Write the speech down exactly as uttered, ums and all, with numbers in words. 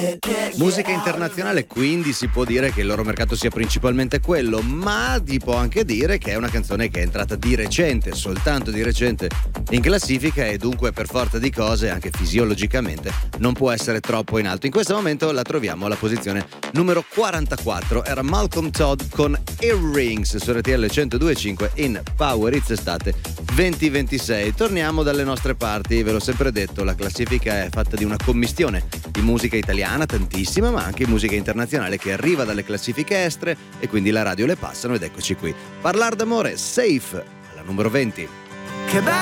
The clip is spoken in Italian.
Musica internazionale, quindi si può dire che il loro mercato sia principalmente quello, ma si può anche dire che è una canzone che è entrata di recente, soltanto di recente in classifica, e dunque per forza di cose, anche fisiologicamente, non può essere troppo in alto. In questo momento la troviamo alla posizione numero quarantaquattro, era Malcolm Todd con Earrings su R T L centodue e cinque in Power Hits Estate duemilaventisei. Torniamo dalle nostre parti, ve l'ho sempre detto, la classifica è fatta di una commistione di musica italiana, tantissima, ma anche musica internazionale che arriva dalle classifiche estere e quindi la radio le passano, ed eccoci qui. Parlar d'amore, Safe, alla numero venti. Che bello!